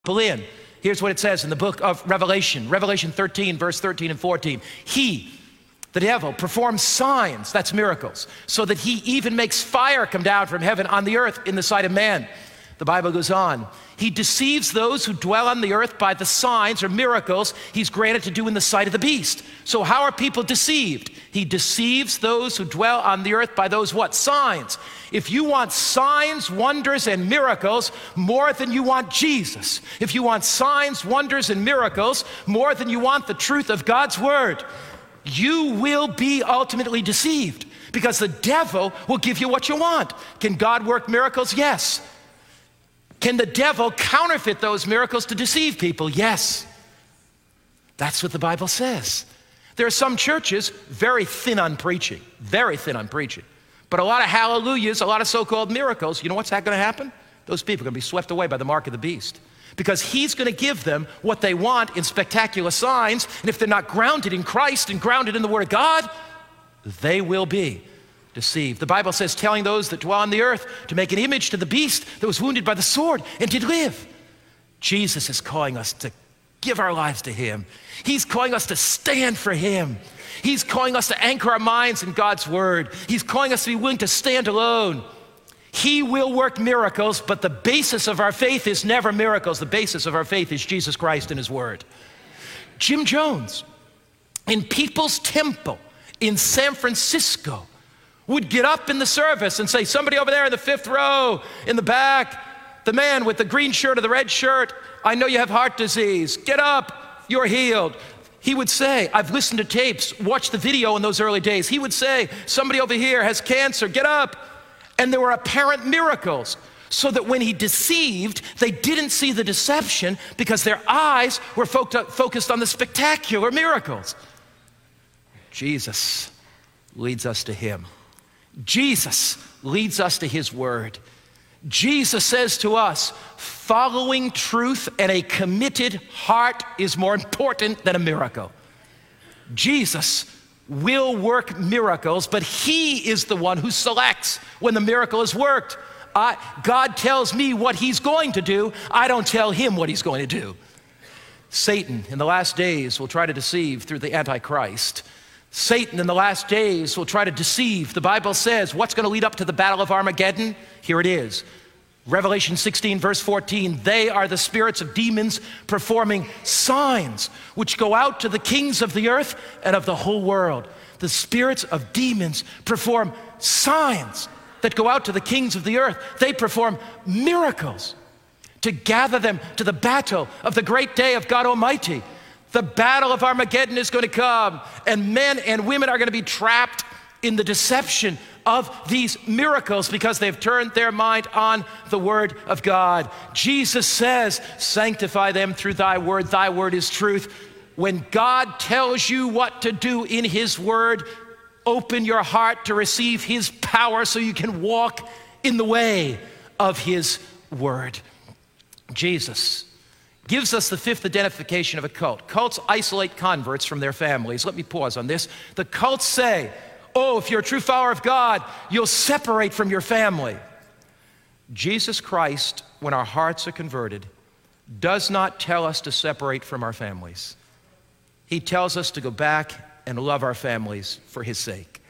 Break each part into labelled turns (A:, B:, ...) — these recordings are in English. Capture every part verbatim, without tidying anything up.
A: in. Here's what it says in the book of Revelation, Revelation thirteen, verse thirteen and fourteen. He, the devil, performs signs, that's miracles, so that he even makes fire come down from heaven on the earth in the sight of man. The Bible goes on. He deceives those who dwell on the earth by the signs or miracles he's granted to do in the sight of the beast. So how are people deceived? He deceives those who dwell on the earth by those what? Signs. If you want signs, wonders, and miracles more than you want Jesus, if you want signs, wonders, and miracles more than you want the truth of God's word, you will be ultimately deceived because the devil will give you what you want. Can God work miracles? Yes. Can the devil counterfeit those miracles to deceive people? Yes. That's what the Bible says. There are some churches very thin on preaching, very thin on preaching, but a lot of hallelujahs, a lot of so-called miracles. You know what's going to happen? Those people are going to be swept away by the mark of the beast because he's going to give them what they want in spectacular signs, and if they're not grounded in Christ and grounded in the Word of God, they will be deceived. The Bible says, telling those that dwell on the earth to make an image to the beast that was wounded by the sword and did live. Jesus is calling us to give our lives to him. He's calling us to stand for him. He's calling us to anchor our minds in God's word. He's calling us to be willing to stand alone. He will work miracles, but the basis of our faith is never miracles. The basis of our faith is Jesus Christ and his word. Jim Jones, in People's Temple in San Francisco, would get up in the service and say, somebody over there in the fifth row, in the back, the man with the green shirt or the red shirt, I know you have heart disease. Get up, you're healed. He would say, I've listened to tapes, watched the video in those early days. He would say, somebody over here has cancer, get up. And there were apparent miracles, so that when he deceived, they didn't see the deception because their eyes were fo- focused on the spectacular miracles. Jesus leads us to him. Jesus leads us to his word. Jesus says to us, following truth and a committed heart is more important than a miracle. Jesus will work miracles, but he is the one who selects when the miracle is worked. I, God tells me what he's going to do. I don't tell him what he's going to do. Satan in the last days will try to deceive through the Antichrist. Satan in the last days will try to deceive. The Bible says, what's going to lead up to the battle of Armageddon? Here it is. Revelation sixteen, verse fourteen, they are the spirits of demons performing signs which go out to the kings of the earth and of the whole world. The spirits of demons perform signs that go out to the kings of the earth. They perform miracles to gather them to the battle of the great day of God Almighty. The battle of Armageddon is going to come, and men and women are going to be trapped in the deception of these miracles because they've turned their mind on the word of God. Jesus says, sanctify them through thy word. Thy word is truth. When God tells you what to do in his word, open your heart to receive his power so you can walk in the way of his word. Jesus gives us the fifth identification of a cult. Cults isolate converts from their families. Let me pause on this. The cults say, oh, if you're a true follower of God, you'll separate from your family. Jesus Christ, when our hearts are converted, does not tell us to separate from our families. He tells us to go back and love our families for his sake.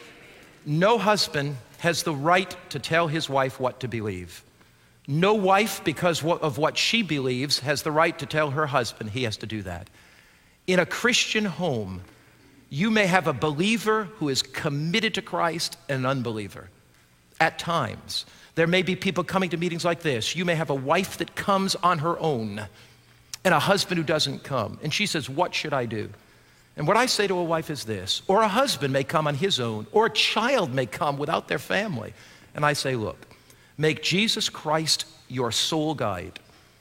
A: No husband has the right to tell his wife what to believe. No wife, because of what she believes, has the right to tell her husband he has to do that. In a Christian home, you may have a believer who is committed to Christ and an unbeliever. At times, there may be people coming to meetings like this. You may have a wife that comes on her own and a husband who doesn't come. And she says, what should I do? And what I say to a wife is this, or a husband may come on his own, or a child may come without their family. And I say, look, make Jesus Christ your sole guide.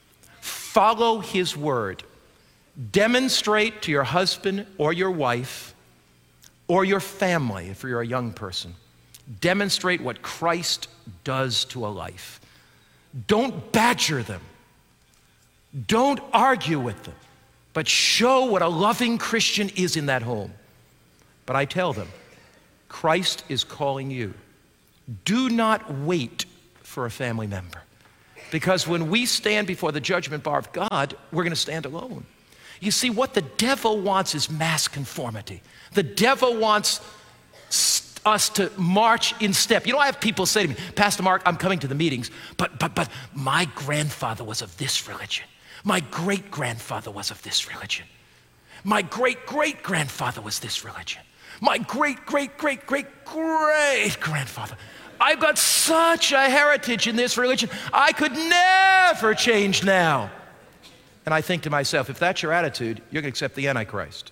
A: Follow his word. Demonstrate to your husband or your wife or your family, if you're a young person, demonstrate what Christ does to a life. Don't badger them. Don't argue with them, but show what a loving Christian is in that home. But I tell them, Christ is calling you. Do not wait for a family member. Because when we stand before the judgment bar of God, we're going to stand alone. You see, what the devil wants is mass conformity. The devil wants us to march in step. You know, I have people say to me, Pastor Mark, I'm coming to the meetings, but, but, but my grandfather was of this religion. My great-grandfather was of this religion. My great-great-grandfather was this religion. My great-great-great-great-great-grandfather. I've got such a heritage in this religion. I could never change now. And I think to myself, if that's your attitude, you're going to accept the Antichrist.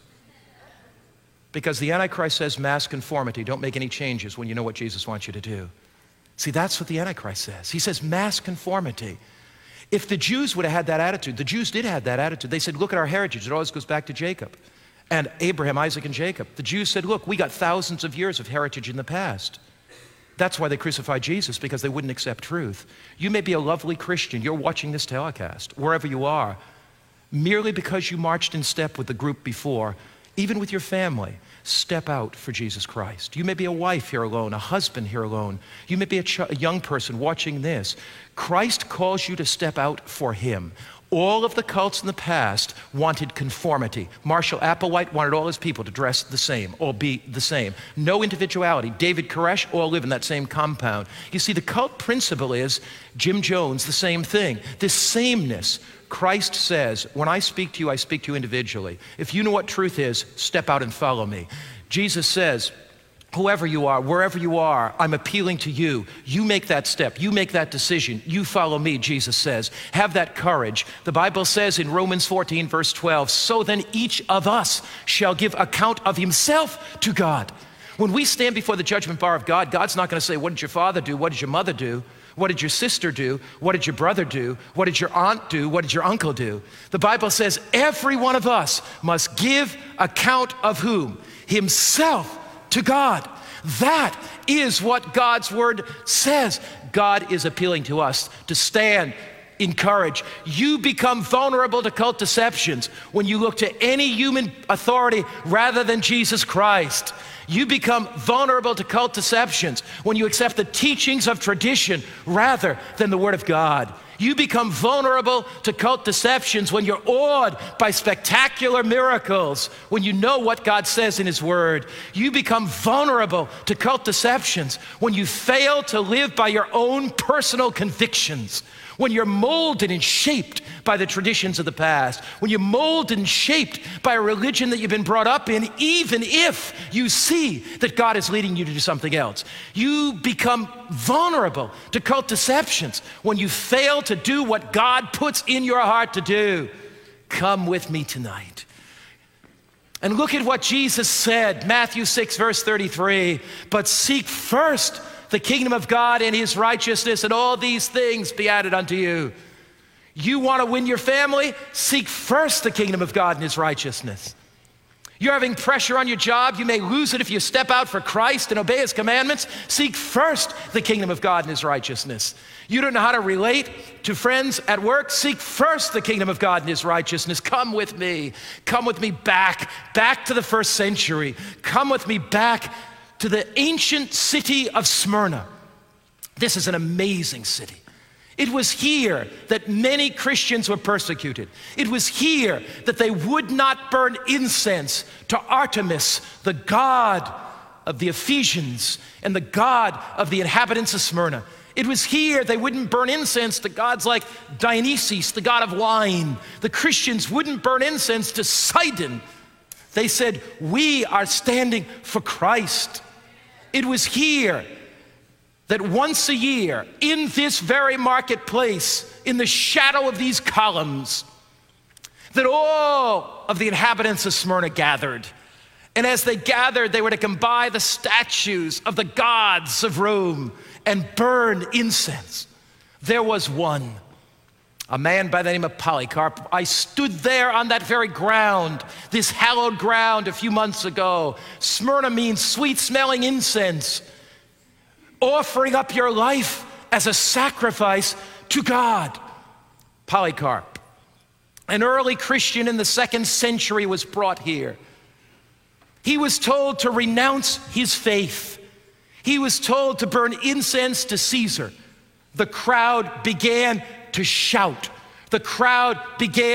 A: Because the Antichrist says mass conformity. Don't make any changes when you know what Jesus wants you to do. See, that's what the Antichrist says. He says mass conformity. If the Jews would have had that attitude, the Jews did have that attitude. They said, look at our heritage. It always goes back to Jacob. And Abraham, Isaac, and Jacob. The Jews said, look, we got thousands of years of heritage in the past. That's why they crucified Jesus, because they wouldn't accept truth. You may be a lovely Christian. You're watching this telecast, wherever you are, merely because you marched in step with the group before, even with your family. Step out for Jesus Christ. You may be a wife here alone, a husband here alone. You may be a, ch- a young person watching this. Christ calls you to step out for him. All of the cults in the past wanted conformity. Marshall Applewhite wanted all his people to dress the same, all be the same. No individuality. David Koresh, all live in that same compound. You see, the cult principle is, Jim Jones, the same thing. This sameness. Christ says, when I speak to you, I speak to you individually. If you know what truth is, step out and follow me. Jesus says, whoever you are, wherever you are, I'm appealing to you. You make that step. You make that decision. You follow me, Jesus says. Have that courage. The Bible says in Romans fourteen, verse twelve, so then each of us shall give account of himself to God. When we stand before the judgment bar of God, God's not going to say, what did your father do? What did your mother do? What did your sister do? What did your brother do? What did your aunt do? What did your uncle do? The Bible says every one of us must give account of whom? Himself to God. That is what God's word says. God is appealing to us to stand in courage. You become vulnerable to cult deceptions when you look to any human authority rather than Jesus Christ. You become vulnerable to cult deceptions when you accept the teachings of tradition rather than the Word of God. You become vulnerable to cult deceptions when you're awed by spectacular miracles, when you know what God says in His Word. You become vulnerable to cult deceptions when you fail to live by your own personal convictions, when you're molded and shaped by the traditions of the past, when you're molded and shaped by a religion that you've been brought up in, even if you see that God is leading you to do something else. You become vulnerable to cult deceptions when you fail to do what God puts in your heart to do. Come with me tonight. And look at what Jesus said, Matthew six, verse thirty-three, but seek first the kingdom of God and his righteousness, and all these things be added unto you. You want to win your family? Seek first the kingdom of God and his righteousness. You're having pressure on your job. You may lose it if you step out for Christ and obey his commandments. Seek first the kingdom of God and his righteousness. You don't know how to relate to friends at work? Seek first the kingdom of God and his righteousness. Come with me. Come with me back, back to the first century. Come with me back to the ancient city of Smyrna. This is an amazing city. It was here that many Christians were persecuted. It was here that they would not burn incense to Artemis, the god of the Ephesians and the god of the inhabitants of Smyrna. It was here they wouldn't burn incense to gods like Dionysus, the god of wine. The Christians wouldn't burn incense to Sidon. They said, we are standing for Christ. It was here that once a year, in this very marketplace, in the shadow of these columns, that all of the inhabitants of Smyrna gathered. And as they gathered, they were to come by the statues of the gods of Rome and burn incense. There was one, a man by the name of Polycarp. I stood there on that very ground, this hallowed ground, a few months ago. Smyrna means sweet-smelling incense, offering up your life as a sacrifice to God. Polycarp, an early Christian in the second century, was brought here. He was told to renounce his faith. He was told to burn incense to Caesar. The crowd began to shout. The crowd began